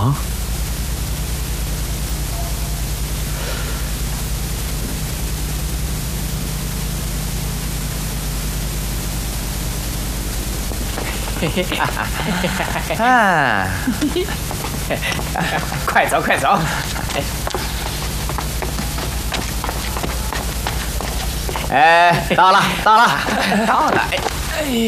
啊！啊！快走，快走！哎，到了，到了，到了！哎。